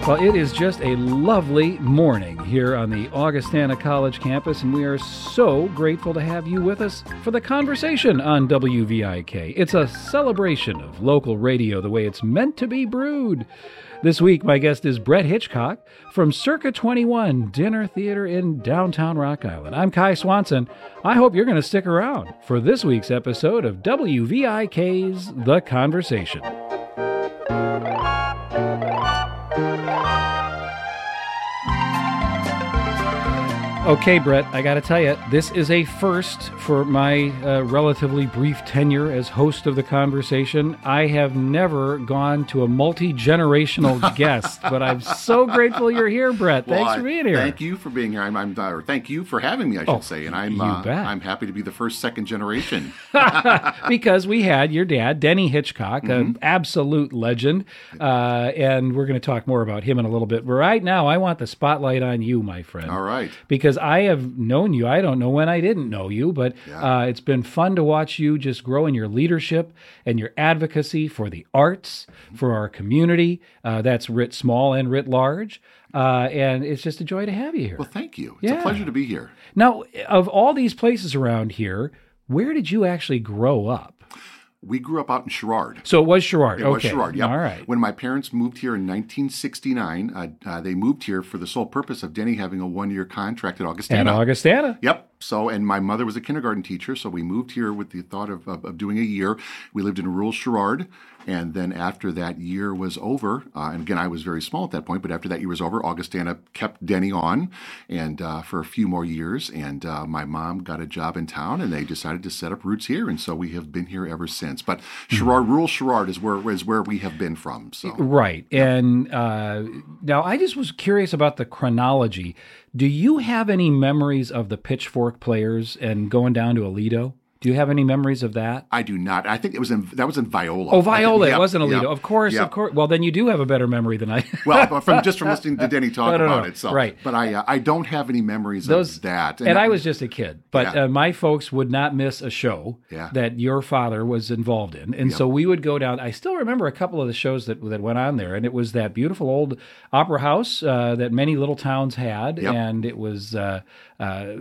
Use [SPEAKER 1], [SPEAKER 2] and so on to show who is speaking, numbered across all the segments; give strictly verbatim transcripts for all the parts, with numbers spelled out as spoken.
[SPEAKER 1] Well, it is just a lovely morning here on the Augustana College campus, and we are so grateful to have you with us for the conversation on W V I K. It's a celebration of local radio the way it's meant to be brewed. This week, my guest is Brett Hitchcock from Circa twenty-one Dinner Theater in downtown Rock Island. I'm Kai Swanson. I hope you're going to stick around for this week's episode of W V I K's The Conversation. Okay, Brett, I got to tell you, this is a first for my uh, relatively brief tenure as host of The Conversation. I have never gone to a multi-generational guest, but I'm so grateful you're here, Brett. Thanks
[SPEAKER 2] well,
[SPEAKER 1] for being here.
[SPEAKER 2] Thank you for being here. I'm, I'm or thank you for having me, I should
[SPEAKER 1] oh,
[SPEAKER 2] say. And I'm
[SPEAKER 1] you
[SPEAKER 2] uh,
[SPEAKER 1] bet.
[SPEAKER 2] I'm happy to be the first second generation.
[SPEAKER 1] Because we had your dad, Denny Hitchcock, mm-hmm. an absolute legend, uh, and we're going to talk more about him in a little bit. But right now, I want the spotlight on you, my friend.
[SPEAKER 2] All right.
[SPEAKER 1] Because I have known you. I don't know when I didn't know you, but
[SPEAKER 2] yeah.
[SPEAKER 1] uh, it's been fun to watch you just grow in your leadership and your advocacy for the arts, for our community. Uh, that's writ small and writ large. Uh, and it's just a joy to have you here.
[SPEAKER 2] Well, thank you. It's
[SPEAKER 1] yeah.
[SPEAKER 2] a pleasure to be here.
[SPEAKER 1] Now, of all these places around here, where did you actually grow up?
[SPEAKER 2] We grew up out in Sherrard.
[SPEAKER 1] So it was Sherrard.
[SPEAKER 2] It
[SPEAKER 1] okay.
[SPEAKER 2] was Sherrard, yep.
[SPEAKER 1] All right.
[SPEAKER 2] When my parents moved here in nineteen sixty-nine, uh, uh, they moved here for the sole purpose of Denny having a one-year contract at Augustana.
[SPEAKER 1] At Augustana.
[SPEAKER 2] Yep. So, and my mother was a kindergarten teacher, so we moved here with the thought of, of, of doing a year. We lived in rural Sherrard, and then after that year was over, uh, and again, I was very small at that point, but after that year was over, Augustana kept Denny on and uh, for a few more years, and uh, my mom got a job in town, and they decided to set up roots here, and so we have been here ever since. But Sherrard, rural Sherrard is where is where we have been from. So
[SPEAKER 1] Right.
[SPEAKER 2] Yep.
[SPEAKER 1] And uh, now I just was curious about the chronology. Do you have any memories of the Pitchfork Players and going down to Aledo? Do you have any memories of that?
[SPEAKER 2] I do not. I think it was in that was in Viola.
[SPEAKER 1] Oh, Viola.
[SPEAKER 2] Yep,
[SPEAKER 1] it wasn't Aledo.
[SPEAKER 2] Yep,
[SPEAKER 1] of course,
[SPEAKER 2] yep.
[SPEAKER 1] of course. Well, then you do have a better memory than I.
[SPEAKER 2] Well, from just from listening to Denny talk
[SPEAKER 1] no, no,
[SPEAKER 2] about
[SPEAKER 1] no.
[SPEAKER 2] it. So,
[SPEAKER 1] right.
[SPEAKER 2] But I uh, I don't have any memories
[SPEAKER 1] Those,
[SPEAKER 2] of that.
[SPEAKER 1] And, and I, I was just a kid. But
[SPEAKER 2] yeah.
[SPEAKER 1] uh, my folks would not miss a show
[SPEAKER 2] yeah.
[SPEAKER 1] that your father was involved in. And
[SPEAKER 2] yep.
[SPEAKER 1] so we would go down. I still remember a couple of the shows that, that went on there. And it was that beautiful old opera house uh, that many little towns had.
[SPEAKER 2] Yep.
[SPEAKER 1] And it was uh, uh,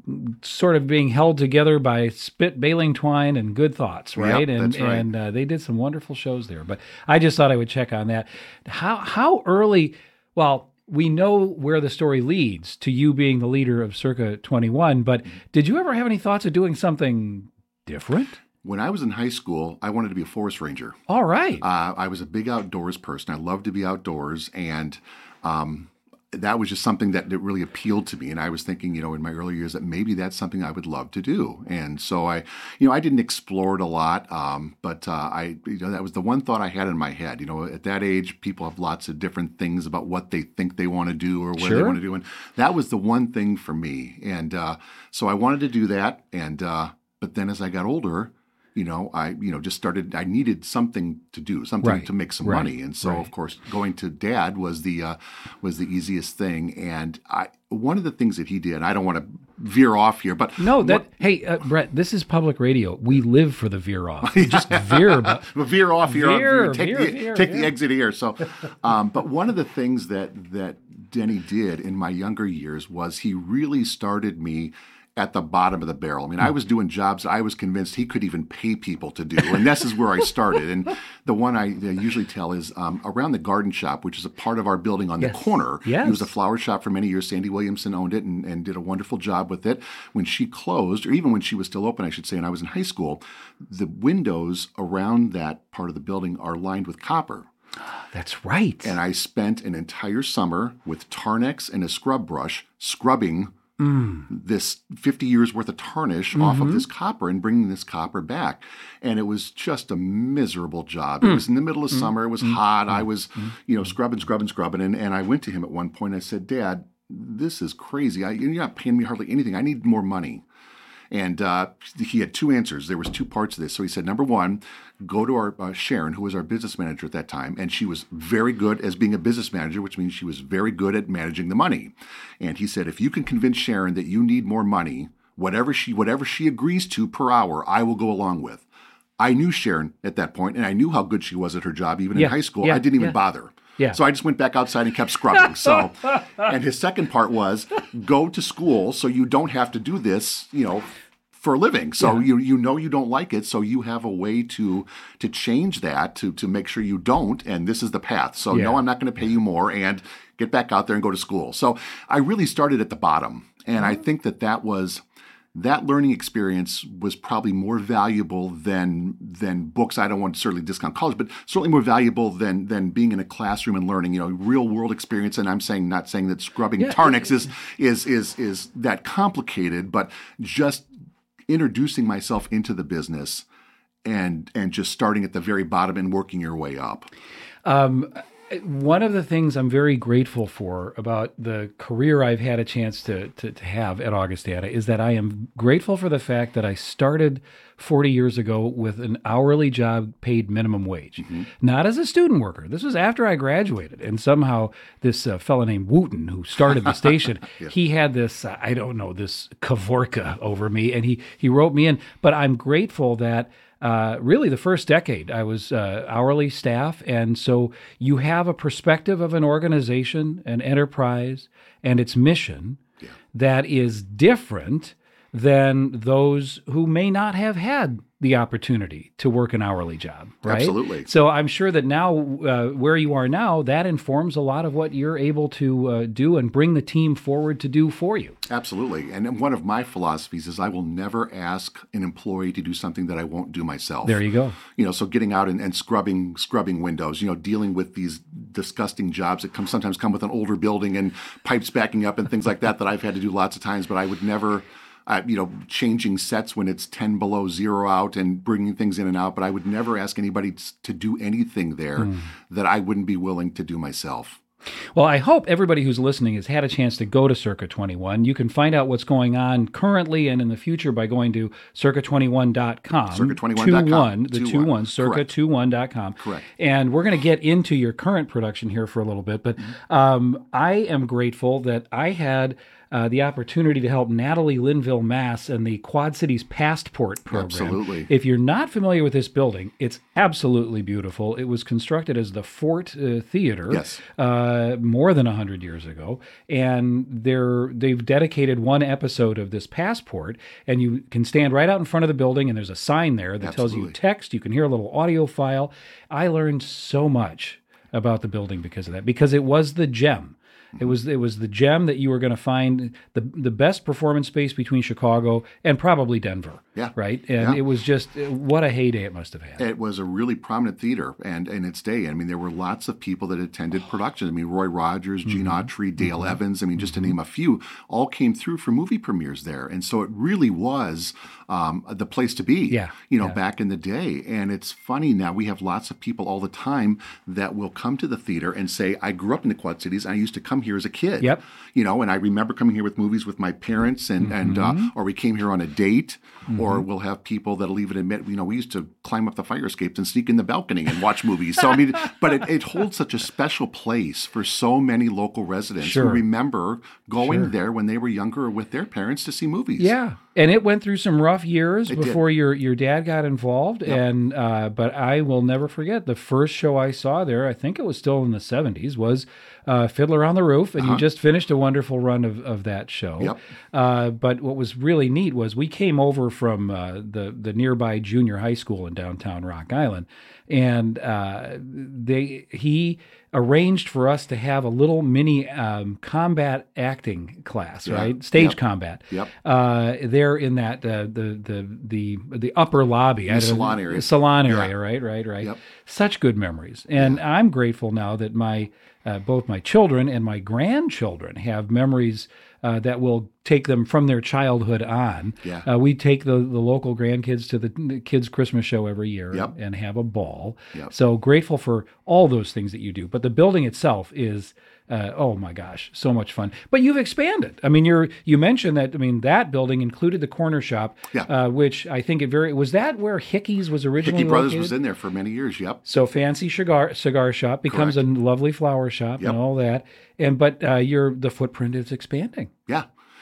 [SPEAKER 1] sort of being held together by spit baling twine and good thoughts. Right,
[SPEAKER 2] Yep,
[SPEAKER 1] and
[SPEAKER 2] that's right.
[SPEAKER 1] and uh, they did some wonderful shows there. But I just thought I would check on that. How how early? Well, we know where the story leads to you being the leader of Circa twenty-one. But did you ever have any thoughts of doing something different?
[SPEAKER 2] When I was in high school, I wanted to be a forest ranger.
[SPEAKER 1] All right.
[SPEAKER 2] Uh, I was a big outdoors person. I loved to be outdoors, and um, that was just something that, that really appealed to me. And I was thinking, you know, in my early years that maybe that's something I would love to do. And so I, you know, I didn't explore it a lot, um, but uh, I, you know, that was the one thought I had in my head. You know, at that age, people have lots of different things about what they think they want to do or what
[SPEAKER 1] Sure.
[SPEAKER 2] they want to do. And that was the one thing for me. And uh, so I wanted to do that. And uh, but then as I got older, you know, I, you know, just started, I needed something to do, something
[SPEAKER 1] right.
[SPEAKER 2] to make some
[SPEAKER 1] right.
[SPEAKER 2] money. And so,
[SPEAKER 1] right.
[SPEAKER 2] of course, going to Dad was the, uh, was the easiest thing. And I, one of the things that he did, I don't want to veer off here, but.
[SPEAKER 1] No, that,
[SPEAKER 2] what,
[SPEAKER 1] hey, uh, Brett, this is public radio. We live for the veer off. Just veer. But,
[SPEAKER 2] veer off here.
[SPEAKER 1] Veer,
[SPEAKER 2] take
[SPEAKER 1] veer,
[SPEAKER 2] the,
[SPEAKER 1] veer,
[SPEAKER 2] take
[SPEAKER 1] veer.
[SPEAKER 2] the exit here. So, um, but one of the things that, that Denny did in my younger years was he really started me at the bottom of the barrel. I mean, I was doing jobs I was convinced he could even pay people to do. And this is where I started. And the one I usually tell is um, around the garden shop, which is a part of our building on
[SPEAKER 1] yes.
[SPEAKER 2] the corner.
[SPEAKER 1] Yes.
[SPEAKER 2] It was a flower shop for many years. Sandy Williamson owned it and, and did a wonderful job with it. When she closed, or even when she was still open, I should say, and I was in high school, the windows around that part of the building are lined with copper.
[SPEAKER 1] That's right.
[SPEAKER 2] And I spent an entire summer with Tarnex and a scrub brush scrubbing
[SPEAKER 1] Mm.
[SPEAKER 2] this fifty years worth of tarnish mm-hmm. off of this copper and bringing this copper back. And it was just a miserable job. Mm. It was in the middle of mm. summer. It was mm. hot. Mm. I was, mm. you know, scrubbing, scrubbing, scrubbing. And, and I went to him at one point. I said, Dad, this is crazy. I, you're not paying me hardly anything. I need more money. And uh, he had two answers. There was two parts of this. So he said, number one, go to our uh, Sharon, who was our business manager at that time, and she was very good as being a business manager, which means she was very good at managing the money. And he said, if you can convince Sharon that you need more money, whatever she whatever she agrees to per hour, I will go along with. I knew Sharon at that point, and I knew how good she was at her job, even
[SPEAKER 1] yeah,
[SPEAKER 2] in high school.
[SPEAKER 1] yeah,
[SPEAKER 2] I didn't even
[SPEAKER 1] yeah.
[SPEAKER 2] bother.
[SPEAKER 1] Yeah.
[SPEAKER 2] So I just went back outside and kept scrubbing. So, and his second part was go to school so you don't have to do this, you know, for a living. So
[SPEAKER 1] Yeah.
[SPEAKER 2] you you know you don't like it, so you have a way to to change that to to make sure you don't, and this is the path. So
[SPEAKER 1] Yeah.
[SPEAKER 2] no, I'm not going to pay you more, and get back out there and go to school. So I really started at the bottom, and I think that that was that learning experience was probably more valuable than than books. I don't want to certainly discount college, but certainly more valuable than than being in a classroom and learning, you know, real world experience. And I'm saying not saying that scrubbing
[SPEAKER 1] Yeah.
[SPEAKER 2] Tarnix is is is is that complicated, but just introducing myself into the business and and just starting at the very bottom and working your way up.
[SPEAKER 1] Um, one of the things I'm very grateful for about the career I've had a chance to, to, to have at Augustana is that I am grateful for the fact that I started forty years ago with an hourly job paid minimum wage, mm-hmm. not as a student worker. This was after I graduated. And somehow this uh, fellow named Wooten, who started the station, yeah. he had this, uh, I don't know, this Kavorka over me, and he, he wrote me in. But I'm grateful that Uh, really, the first decade, I was uh, hourly staff. And so you have a perspective of an organization, an enterprise, and its mission
[SPEAKER 2] yeah.
[SPEAKER 1] that is different than those who may not have had the opportunity to work an hourly job, right?
[SPEAKER 2] Absolutely.
[SPEAKER 1] So I'm sure that now, uh, where you are now, that informs a lot of what you're able to uh, do and bring the team forward to do for you.
[SPEAKER 2] Absolutely. And one of my philosophies is I will never ask an employee to do something that I won't do myself.
[SPEAKER 1] There you go.
[SPEAKER 2] You know, so getting out and, and scrubbing scrubbing windows, you know, dealing with these disgusting jobs that come sometimes come with an older building and pipes backing up and things like that that I've had to do lots of times, but I would never... Uh, you know, changing sets when it's ten below zero out and bringing things in and out. But I would never ask anybody to do anything there mm. that I wouldn't be willing to do myself.
[SPEAKER 1] Well, I hope everybody who's listening has had a chance to go to Circa twenty-one. You can find out what's going on currently and in the future by going to circa twenty-one dot com.
[SPEAKER 2] circa twenty-one dot com.
[SPEAKER 1] The two one, circa twenty-one dot com.
[SPEAKER 2] Correct.
[SPEAKER 1] And we're going to get into your current production here for a little bit. But um, I am grateful that I had uh, the opportunity to help Natalie Linville Mass and the Quad Cities Passport program.
[SPEAKER 2] Absolutely.
[SPEAKER 1] If you're not familiar with this building, it's absolutely beautiful. It was constructed as the Fort uh, Theater.
[SPEAKER 2] Yes.
[SPEAKER 1] Uh, more than one hundred years ago, and they're they've dedicated one episode of this Passport, and you can stand right out in front of the building, and there's a sign there that
[SPEAKER 2] Absolutely.
[SPEAKER 1] tells you text. You can hear a little audio file. I learned so much about the building because of that, because it was the gem. It was it was the gem that you were going to find the the best performance space between Chicago and probably Denver.
[SPEAKER 2] Yeah.
[SPEAKER 1] Right? And
[SPEAKER 2] yeah.
[SPEAKER 1] it was just, what a heyday it must have had.
[SPEAKER 2] It was a really prominent theater and in its day. I mean, there were lots of people that attended productions. I mean, Roy Rogers, Gene mm-hmm. Autry, Dale mm-hmm. Evans, I mean, just to name a few, all came through for movie premieres there. And so it really was um, the place to be,
[SPEAKER 1] yeah.
[SPEAKER 2] you know,
[SPEAKER 1] yeah.
[SPEAKER 2] back in the day. And it's funny now, we have lots of people all the time that will come to the theater and say, I grew up in the Quad Cities, and I used to come here as a kid.
[SPEAKER 1] Yep.
[SPEAKER 2] You know, and I remember coming here with movies with my parents, and, mm-hmm. and uh, or we came here on a date, mm-hmm. or we'll have people that'll even admit, you know, we used to climb up the fire escapes and sneak in the balcony and watch movies. So, I mean, but it, it holds such a special place for so many local residents
[SPEAKER 1] sure.
[SPEAKER 2] who remember going
[SPEAKER 1] sure.
[SPEAKER 2] there when they were younger or with their parents to see movies.
[SPEAKER 1] Yeah. And it went through some rough years
[SPEAKER 2] it
[SPEAKER 1] before
[SPEAKER 2] did.
[SPEAKER 1] your your dad got involved.
[SPEAKER 2] Yep.
[SPEAKER 1] And uh, but I will never forget the first show I saw there, I think it was still in the seventies, was uh, Fiddler on the Roof. And uh-huh. you just finished a wonderful run of, of that show.
[SPEAKER 2] Yep.
[SPEAKER 1] Uh, but what was really neat was we came over from uh, the, the nearby junior high school in downtown Rock Island. And uh, they he arranged for us to have a little mini um, combat acting class,
[SPEAKER 2] yeah.
[SPEAKER 1] right? Stage
[SPEAKER 2] yep.
[SPEAKER 1] combat.
[SPEAKER 2] Yep.
[SPEAKER 1] Uh, there in that uh, the the the the upper lobby,
[SPEAKER 2] the salon area,
[SPEAKER 1] the salon area,
[SPEAKER 2] yeah.
[SPEAKER 1] right, right, right.
[SPEAKER 2] Yep.
[SPEAKER 1] Such good memories, and
[SPEAKER 2] yeah.
[SPEAKER 1] I'm grateful now that my uh, both my children and my grandchildren have memories uh, that will take them from their childhood on.
[SPEAKER 2] Yeah.
[SPEAKER 1] Uh, we take the, the local grandkids to the, the kids' Christmas show every year
[SPEAKER 2] yep.
[SPEAKER 1] and have a ball.
[SPEAKER 2] Yep.
[SPEAKER 1] So grateful for all those things that you do. But the building itself is, uh, oh my gosh, so much fun. But you've expanded. I mean, you're you mentioned that. I mean, that building included the corner shop,
[SPEAKER 2] yeah.
[SPEAKER 1] uh, which I think it very was that where Hickey's was originally.
[SPEAKER 2] Hickey Brothers
[SPEAKER 1] located?
[SPEAKER 2] was in there for many years. Yep.
[SPEAKER 1] So fancy cigar cigar shop becomes
[SPEAKER 2] Correct.
[SPEAKER 1] a lovely flower shop
[SPEAKER 2] yep.
[SPEAKER 1] and all that. And but uh, your the footprint is expanding.
[SPEAKER 2] Yeah.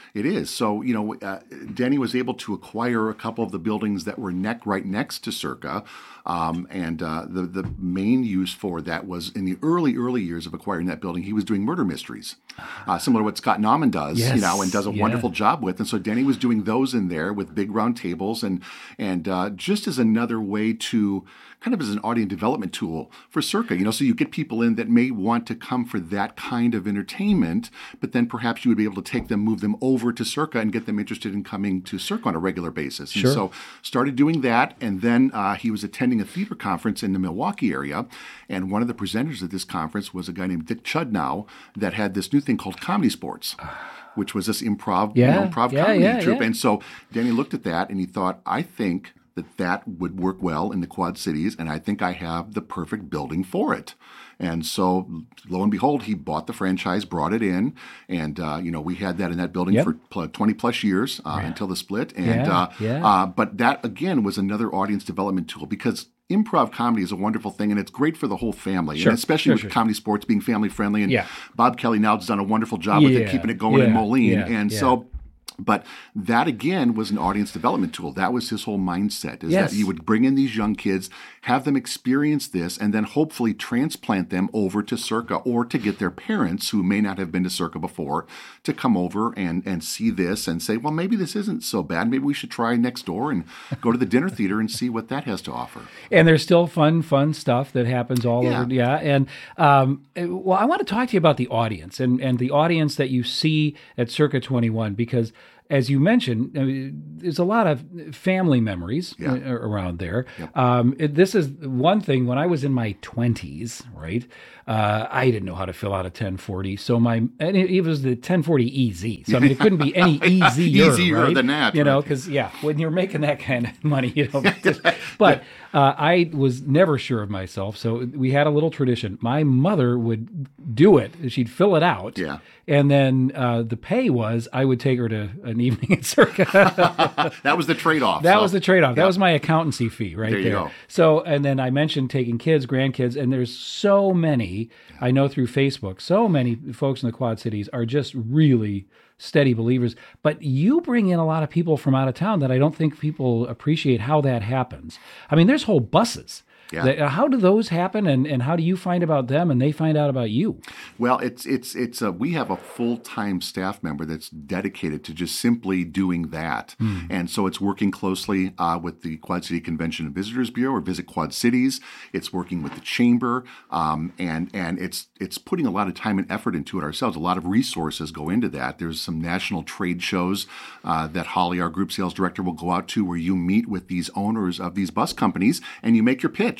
[SPEAKER 2] It is. So, you know, uh, Denny was able to acquire a couple of the buildings that were neck right next to Circa. Um, and uh, the, the main use for that was in the early, early years of acquiring that building, he was doing murder mysteries, uh, similar to what Scott Nauman does,
[SPEAKER 1] Yes.
[SPEAKER 2] you know, and does a
[SPEAKER 1] Yeah.
[SPEAKER 2] wonderful job with. And so Denny was doing those in there with big round tables and, and uh, just as another way to kind of as an audience development tool for Circa, you know, so you get people in that may want to come for that kind of entertainment, but then perhaps you would be able to take them, move them over to Circa and get them interested in coming to Circa on a regular basis.
[SPEAKER 1] Sure.
[SPEAKER 2] And so started doing that. And then uh, he was attending a theater conference in the Milwaukee area. And one of the presenters at this conference was a guy named Dick Chudnow that had this new thing called Comedy Sports, which was this improv,
[SPEAKER 1] Yeah,
[SPEAKER 2] you know, improv
[SPEAKER 1] yeah,
[SPEAKER 2] comedy
[SPEAKER 1] yeah,
[SPEAKER 2] troupe.
[SPEAKER 1] yeah.
[SPEAKER 2] And so Danny looked at that and he thought, I think that that would work well in the Quad Cities, and I think I have the perfect building for it. And so, lo and behold, he bought the franchise, brought it in, and uh, you know we had that in that building
[SPEAKER 1] Yep.
[SPEAKER 2] for pl- twenty plus years uh, until the split. And
[SPEAKER 1] Yeah,
[SPEAKER 2] uh,
[SPEAKER 1] yeah.
[SPEAKER 2] Uh, but that again was another audience development tool because improv comedy is a wonderful thing, and it's great for the whole family,
[SPEAKER 1] Sure,
[SPEAKER 2] and especially
[SPEAKER 1] sure,
[SPEAKER 2] with
[SPEAKER 1] sure,
[SPEAKER 2] comedy sports being family friendly. And
[SPEAKER 1] Yeah.
[SPEAKER 2] Bob Kelly now has done a wonderful job with
[SPEAKER 1] Yeah,
[SPEAKER 2] it, keeping it going in
[SPEAKER 1] yeah,
[SPEAKER 2] Moline,
[SPEAKER 1] yeah,
[SPEAKER 2] and
[SPEAKER 1] yeah.
[SPEAKER 2] so. But that, again, was an audience development tool. That was his whole mindset, is
[SPEAKER 1] Yes.
[SPEAKER 2] that you would bring in these young kids, have them experience this, and then hopefully transplant them over to Circa or to get their parents, who may not have been to Circa before, to come over and, and see this and say, well, maybe this isn't so bad. Maybe we should try next door and go to the dinner theater and see what that has to offer.
[SPEAKER 1] And there's still fun, fun stuff that happens all
[SPEAKER 2] Yeah.
[SPEAKER 1] over. Yeah. And, um, well, I want to talk to you about the audience and, and the audience that you see at Circa twenty-one, because as you mentioned, I mean, there's a lot of family memories
[SPEAKER 2] Yeah.
[SPEAKER 1] uh, around there. Um, it- this is one thing. When I was in my twenties, right, uh, I didn't know how to fill out a ten forty. So my, and it, it was the ten forty E Z. So I mean, it couldn't be any easier,
[SPEAKER 2] Easier
[SPEAKER 1] right?
[SPEAKER 2] than that,
[SPEAKER 1] You know,
[SPEAKER 2] right.
[SPEAKER 1] because yeah, when you're making that kind of money, you know. just- but uh, I was never sure of myself, so we had a little tradition. My mother would do it; she'd fill it out,
[SPEAKER 2] Yeah.
[SPEAKER 1] and then uh, the pay was I would take her to an evening at Circa.
[SPEAKER 2] That was the trade-off.
[SPEAKER 1] That
[SPEAKER 2] so-
[SPEAKER 1] was the trade-off. That
[SPEAKER 2] Yeah.
[SPEAKER 1] was my accountancy fee right
[SPEAKER 2] There
[SPEAKER 1] there.
[SPEAKER 2] you go.
[SPEAKER 1] So, and then I mentioned taking kids, grandkids, and there's so many, I know through Facebook, so many folks in the Quad Cities are just really steady believers. But you bring in a lot of people from out of town that I don't think people appreciate how that happens. I mean, there's whole buses.
[SPEAKER 2] Yeah.
[SPEAKER 1] that- how do those happen, and, and how do you find about them and they find out about you?
[SPEAKER 2] Well, it's it's it's a, we have a full-time staff member that's dedicated to just simply doing that, and so it's working closely uh, with the Quad City Convention and Visitors Bureau, or Visit Quad Cities. It's working with the chamber, um, and and it's it's putting a lot of time and effort into it ourselves. A lot of resources go into that. There's some national trade shows uh, that Holly, our group sales director, will go out to, where you meet with these owners of these bus companies and you make your pitch.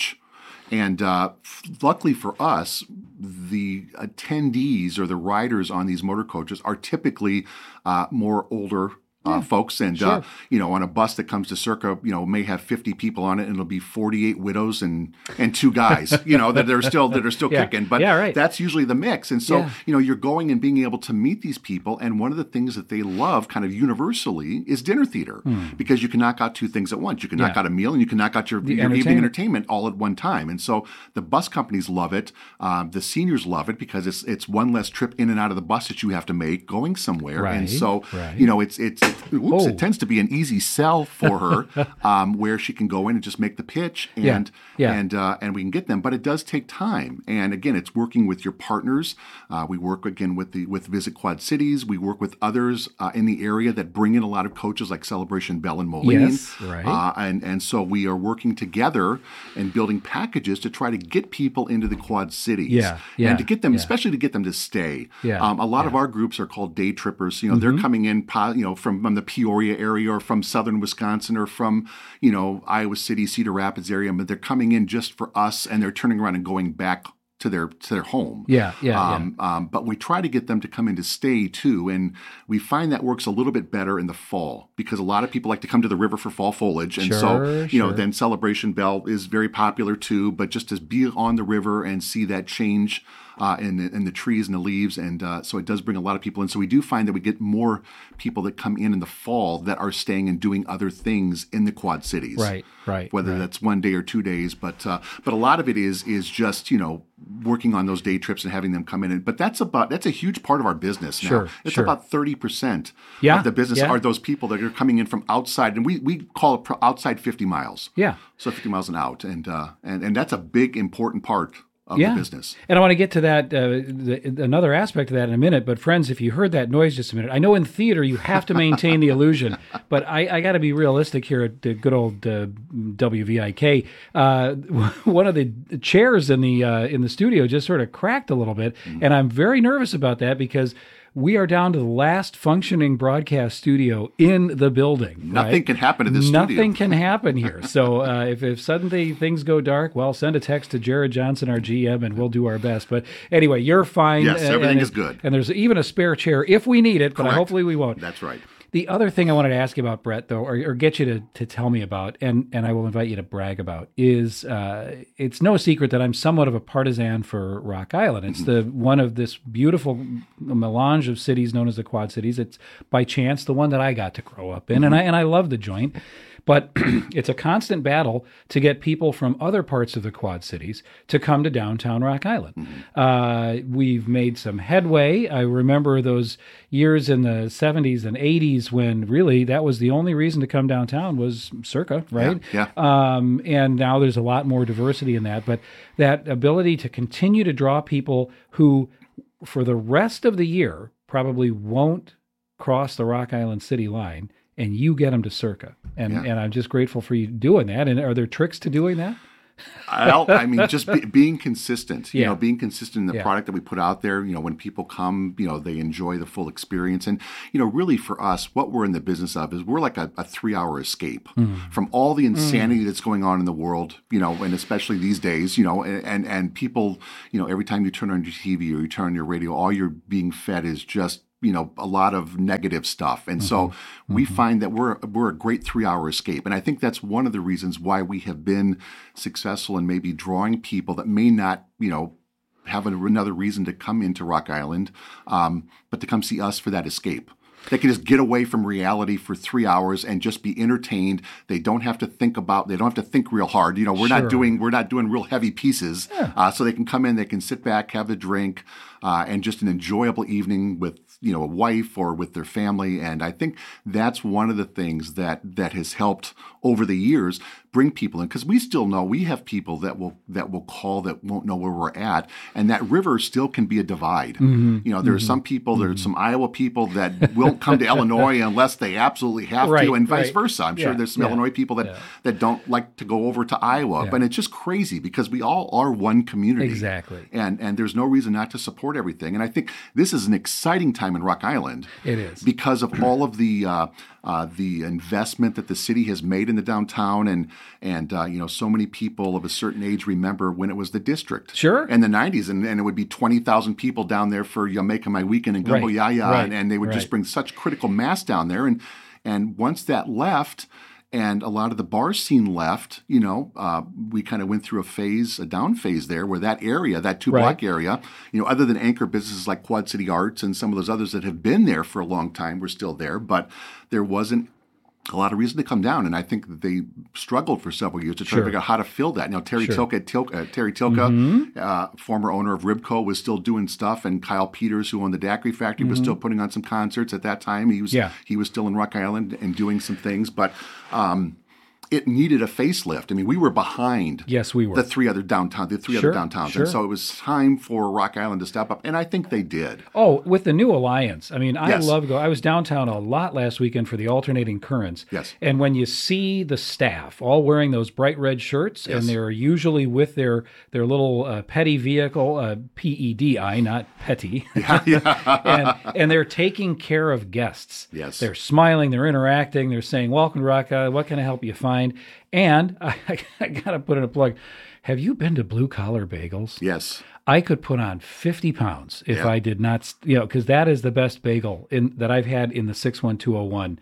[SPEAKER 2] And uh, f- luckily for us, the attendees or the riders on these motor coaches are typically uh, more older uh, folks. And, uh, you know, on a bus that comes to Circa, you know, may have fifty people on it, and it'll be forty-eight widows and, and two guys, you know, that are still that are still
[SPEAKER 1] Yeah.
[SPEAKER 2] kicking. But
[SPEAKER 1] Yeah, right.
[SPEAKER 2] that's usually the mix. And so,
[SPEAKER 1] Yeah.
[SPEAKER 2] you know, you're going and being able to meet these people. And one of the things that they love kind of universally is dinner theater, because you can knock out two things at once. You can knock
[SPEAKER 1] Hmm. Yeah.
[SPEAKER 2] out a meal and you can knock out your, your evening
[SPEAKER 1] entertainment.
[SPEAKER 2] entertainment all at one time. And so the bus companies love it. Um, the seniors love it because it's it's one less trip in and out of the bus that you have to make going somewhere. And
[SPEAKER 1] Right,
[SPEAKER 2] so,
[SPEAKER 1] right.
[SPEAKER 2] you know, it's, it's, whoops,
[SPEAKER 1] Oh.
[SPEAKER 2] it tends to be an easy sell for her, um, where she can go in and just make the pitch and,
[SPEAKER 1] Yeah, yeah.
[SPEAKER 2] and, uh, and we can get them, but it does take time. And again, it's working with your partners. Uh, we work again with the, with Visit Quad Cities. We work with others uh, in the area that bring in a lot of coaches like Celebration Bell and Moline.
[SPEAKER 1] Yes, right.
[SPEAKER 2] Uh, and, and so we are working together and building packages to try to get people into the Quad Cities.
[SPEAKER 1] Yeah, yeah,
[SPEAKER 2] and to get them,
[SPEAKER 1] yeah.
[SPEAKER 2] especially to get them to stay.
[SPEAKER 1] Yeah,
[SPEAKER 2] Um, a lot of our groups are called day trippers. You know, they're coming in, po- you know, from, from the Peoria area or from southern Wisconsin or from, you know, Iowa City, Cedar Rapids area, but they're coming in just for us, and they're turning around and going back to their to their home.
[SPEAKER 1] Yeah, yeah,
[SPEAKER 2] um, Um, but we try to get them to come in to stay too, and we find that works a little bit better in the fall, because a lot of people like to come to the river for fall foliage, and so
[SPEAKER 1] Sure,
[SPEAKER 2] you know
[SPEAKER 1] sure.
[SPEAKER 2] then Celebration Bell is very popular too. But just to be on the river and see that change uh, in the, in the trees and the leaves, and uh, so it does bring a lot of people in. So we do find that we get more people that come in in the fall that are staying and doing other things in the Quad Cities.
[SPEAKER 1] Right, right,
[SPEAKER 2] Whether
[SPEAKER 1] right.
[SPEAKER 2] that's one day or two days, but uh, but a lot of it is is just you know working on those day trips and having them come in. And, but that's about that's a huge part of our business now.
[SPEAKER 1] Sure,
[SPEAKER 2] it's
[SPEAKER 1] sure.
[SPEAKER 2] about thirty percent
[SPEAKER 1] Yeah,
[SPEAKER 2] of the business
[SPEAKER 1] yeah.
[SPEAKER 2] are those people that are coming in from outside, and we, we call it pro- outside fifty miles.
[SPEAKER 1] Yeah.
[SPEAKER 2] So fifty miles and out, and uh, and and that's a big important part of
[SPEAKER 1] Yeah.
[SPEAKER 2] the business.
[SPEAKER 1] And I want to get to that, uh, the, another aspect of that in a minute. But friends, if you heard that noise just a minute, I know in theater you have to maintain the illusion, but I, I got to be realistic here at the good old uh, W V I K. Uh, one of the chairs in the uh, in the studio just sort of cracked a little bit, mm-hmm. and I'm very nervous about that because we are down to the last functioning broadcast studio in the building.
[SPEAKER 2] Nothing
[SPEAKER 1] right?
[SPEAKER 2] can happen in this
[SPEAKER 1] Nothing
[SPEAKER 2] studio.
[SPEAKER 1] can happen here. So uh, if, if suddenly things go dark, well, send a text to Jared Johnson, our G M, and we'll do our best. But anyway, you're fine.
[SPEAKER 2] Yes,
[SPEAKER 1] and,
[SPEAKER 2] everything
[SPEAKER 1] and,
[SPEAKER 2] is good.
[SPEAKER 1] And there's even a spare chair if we need it, but
[SPEAKER 2] Correct.
[SPEAKER 1] hopefully we won't.
[SPEAKER 2] That's right.
[SPEAKER 1] The other thing I wanted to ask you about, Brett, though, or, or get you to, to tell me about, and, and I will invite you to brag about, is uh, it's no secret that I'm somewhat of a partisan for Rock Island. It's mm-hmm. the one of this beautiful melange of cities known as the Quad Cities. It's by chance the one that I got to grow up in, mm-hmm. and I and I love the joint. But it's a constant battle to get people from other parts of the Quad Cities to come to downtown Rock Island. Mm-hmm. Uh, we've made some headway. I remember those years in the seventies and eighties when really that was the only reason to come downtown was Circa, right?
[SPEAKER 2] Yeah. yeah.
[SPEAKER 1] Um, and now there's a lot more diversity in that. But that ability to continue to draw people who, for the rest of the year, probably won't cross the Rock Island city line, and you get them to Circa. And
[SPEAKER 2] Yeah.
[SPEAKER 1] and I'm just grateful for you doing that. And are there tricks to doing that?
[SPEAKER 2] I'll, I mean, just be, being consistent, you
[SPEAKER 1] Yeah.
[SPEAKER 2] know, being consistent in the
[SPEAKER 1] Yeah.
[SPEAKER 2] product that we put out there. You know, when people come, you know, they enjoy the full experience. And, you know, really for us, what we're in the business of is we're like a, a three hour escape mm. from all the insanity mm. that's going on in the world, you know, and especially these days, you know, and, and, and people, you know, every time you turn on your T V or you turn on your radio, all you're being fed is just, you know, a lot of negative stuff. And mm-hmm. so we mm-hmm. find that we're we're a great three-hour escape. And I think that's one of the reasons why we have been successful in maybe drawing people that may not, you know, have another reason to come into Rock Island, um, but to come see us for that escape. They can just get away from reality for three hours and just be entertained. They don't have to think about. They don't have to think real hard. You know, we're
[SPEAKER 1] Sure.
[SPEAKER 2] not doing. We're not doing real heavy pieces.
[SPEAKER 1] Yeah.
[SPEAKER 2] Uh, so they can come in. They can sit back, have a drink, uh, and just an enjoyable evening with, you know, a wife or with their family. And I think that's one of the things that that has helped over the years bring people in, because we still know we have people that will that will call that won't know where we're at, and that river still can be a divide. Mm-hmm. You know, there mm-hmm. are some people, mm-hmm. there's some Iowa people that won't come to Illinois unless they absolutely have
[SPEAKER 1] right,
[SPEAKER 2] to, and vice
[SPEAKER 1] right.
[SPEAKER 2] versa. I'm sure
[SPEAKER 1] yeah,
[SPEAKER 2] there's some
[SPEAKER 1] yeah,
[SPEAKER 2] Illinois people that,
[SPEAKER 1] yeah.
[SPEAKER 2] that don't like to go over to Iowa,
[SPEAKER 1] Yeah.
[SPEAKER 2] but it's just crazy because we all are one community.
[SPEAKER 1] Exactly.
[SPEAKER 2] And and there's no reason not to support everything. And I think this is an exciting time in Rock Island.
[SPEAKER 1] It is.
[SPEAKER 2] Because of all of the uh, uh, the investment that the city has made in the downtown, and and uh, you know, so many people of a certain age remember when it was the district.
[SPEAKER 1] Sure.
[SPEAKER 2] In the nineties, and, and it would be twenty thousand people down there for Jamaica My Weekend and Gumbo
[SPEAKER 1] Right,
[SPEAKER 2] Yaya,
[SPEAKER 1] right,
[SPEAKER 2] and, and they would
[SPEAKER 1] right.
[SPEAKER 2] just bring such critical mass down there. And and once that left, and a lot of the bar scene left, you know, uh, we kind of went through a phase, a down phase there, where that area, that two block
[SPEAKER 1] Right.
[SPEAKER 2] area, you know, other than anchor businesses like Quad City Arts and some of those others that have been there for a long time, were still there, but there wasn't a lot of reason to come down. And I think that they struggled for several years to try
[SPEAKER 1] Sure.
[SPEAKER 2] to figure out how to fill that. Now, Terry
[SPEAKER 1] Sure.
[SPEAKER 2] Tilka, Tilka, uh, Terry Tilka,
[SPEAKER 1] Mm-hmm.
[SPEAKER 2] uh, former owner of Ribco, was still doing stuff, and Kyle Peters, who owned the Daiquiri Factory, was still putting on some concerts at that time. He was
[SPEAKER 1] Mm-hmm. Yeah.
[SPEAKER 2] he was still in Rock Island and doing some things, but um, it needed a facelift. I mean, we were behind
[SPEAKER 1] Yes, we were.
[SPEAKER 2] the three other downtown, the three
[SPEAKER 1] Sure,
[SPEAKER 2] other downtowns,
[SPEAKER 1] sure.
[SPEAKER 2] and so it was time for Rock Island to step up, and I think they did.
[SPEAKER 1] Oh, with the new alliance. I mean, I
[SPEAKER 2] Yes.
[SPEAKER 1] love go. I was downtown a lot last weekend for the alternating currents.
[SPEAKER 2] Yes.
[SPEAKER 1] And when you see the staff all wearing those bright red shirts,
[SPEAKER 2] Yes.
[SPEAKER 1] and they're usually with their their little uh, petty vehicle, uh, P E D I, not petty.
[SPEAKER 2] Yeah, yeah.
[SPEAKER 1] and and they're taking care of guests.
[SPEAKER 2] Yes.
[SPEAKER 1] They're smiling, they're interacting, they're saying, "Welcome to Rock Island. What can I help you find?" And I, I got to put in a plug. Have you been to Blue Collar Bagels?
[SPEAKER 2] Yes.
[SPEAKER 1] I could put on fifty pounds if
[SPEAKER 2] Yeah.
[SPEAKER 1] I did not, you know, because that is the best bagel in that I've had in the six one two oh one.
[SPEAKER 2] Yeah.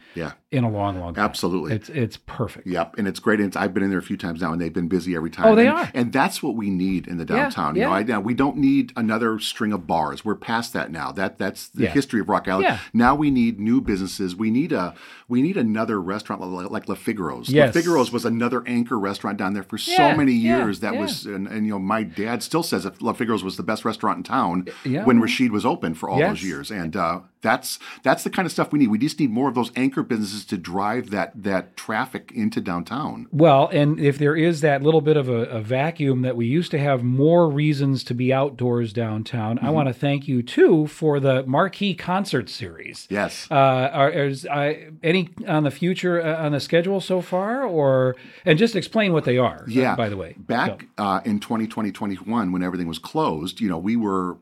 [SPEAKER 1] in a long, long time.
[SPEAKER 2] Absolutely.
[SPEAKER 1] It's it's perfect.
[SPEAKER 2] Yep. And it's great. And it's, I've been in there a few times now, and they've been busy every time.
[SPEAKER 1] Oh, they
[SPEAKER 2] and,
[SPEAKER 1] are.
[SPEAKER 2] And that's what we need in the downtown.
[SPEAKER 1] Yeah,
[SPEAKER 2] You
[SPEAKER 1] yeah.
[SPEAKER 2] know, I, we don't need another string of bars. We're past that now. That That's the
[SPEAKER 1] Yeah.
[SPEAKER 2] history of Rock Island.
[SPEAKER 1] Yeah.
[SPEAKER 2] Now we need new businesses. We need a we need another restaurant like, like La Figaro's.
[SPEAKER 1] Yes.
[SPEAKER 2] La Figaro's was another anchor restaurant down there for so
[SPEAKER 1] Yeah,
[SPEAKER 2] many
[SPEAKER 1] yeah,
[SPEAKER 2] years. That
[SPEAKER 1] yeah.
[SPEAKER 2] was, and, and you know, my dad still says that La Figaro's was the best restaurant in town
[SPEAKER 1] Yeah.
[SPEAKER 2] when Rashid was open for all
[SPEAKER 1] Yes.
[SPEAKER 2] those years. And uh, that's that's the kind of stuff we need. We just need more of those anchor businesses to drive that that traffic into downtown.
[SPEAKER 1] Well, and if there is that little bit of a, a vacuum that we used to have more reasons to be outdoors downtown, I want to thank you too for the Marquee Concert Series.
[SPEAKER 2] Yes.
[SPEAKER 1] Uh, are, is uh, any on the future uh, on the schedule so far, or and just explain what they are?
[SPEAKER 2] Yeah.
[SPEAKER 1] uh, by the way,
[SPEAKER 2] Back
[SPEAKER 1] So-
[SPEAKER 2] uh, in twenty twenty, twenty-one, when everything was closed, you know, we were,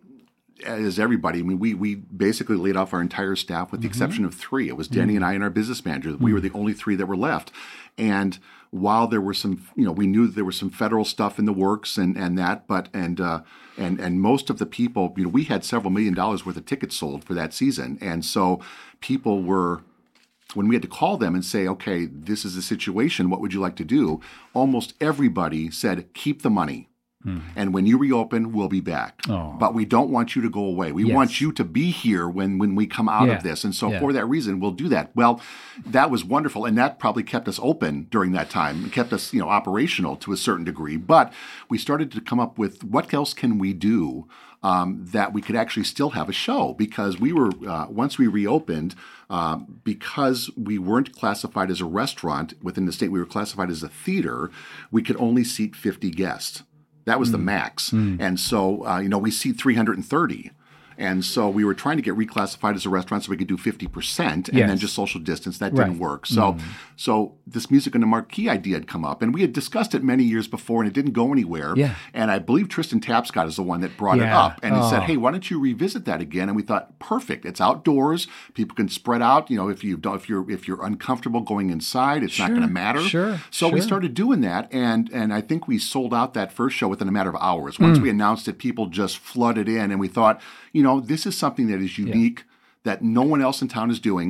[SPEAKER 2] as everybody, I mean, we we basically laid off our entire staff with the exception of three. It was Denny and I and our business manager. We were the only three that were left. And while there were some, you know, we knew that there was some federal stuff in the works and, and that, but, and, uh, and, and most of the people, you know, we had several million dollars worth of tickets sold for that season. And so people were, when we had to call them and say, okay, this is the situation, what would you like to do? Almost everybody said, keep the money. And when you reopen, we'll be back.
[SPEAKER 1] Oh.
[SPEAKER 2] But we don't want you to go away. We
[SPEAKER 1] Yes.
[SPEAKER 2] want you to be here when, when we come out
[SPEAKER 1] Yeah.
[SPEAKER 2] of this. And so
[SPEAKER 1] Yeah.
[SPEAKER 2] for that reason, we'll do that. Well, that was wonderful. And that probably kept us open during that time. It kept us, you know, operational to a certain degree. But we started to come up with what else can we do um, that we could actually still have a show? Because we were, uh, once we reopened, uh, because we weren't classified as a restaurant within the state, we were classified as a theater, we could only seat fifty guests. That was the max. And so, uh, you know, we seat three hundred thirty. And so we were trying to get reclassified as a restaurant so we could do fifty percent and
[SPEAKER 1] Yes.
[SPEAKER 2] then just social distance. That
[SPEAKER 1] Right.
[SPEAKER 2] didn't work. So so this music and the marquee idea had come up. And we had discussed it many years before and it didn't go anywhere.
[SPEAKER 1] Yeah.
[SPEAKER 2] And I believe Tristan Tapscott is the one that brought it
[SPEAKER 1] Yeah.
[SPEAKER 2] up. And he said,
[SPEAKER 1] Oh.
[SPEAKER 2] hey, why don't you revisit that again? And we thought, perfect. It's outdoors. People can spread out. You know, if you don't, if you're if you're uncomfortable going inside, it's not
[SPEAKER 1] Sure,
[SPEAKER 2] going to matter.
[SPEAKER 1] sure,
[SPEAKER 2] So we
[SPEAKER 1] sure.
[SPEAKER 2] started doing that, and and I think we sold out that first show within a matter of hours. Once
[SPEAKER 1] Hmm.
[SPEAKER 2] we announced it, people just flooded in, and we thought, you know, this is something that is unique that no one else in town is doing.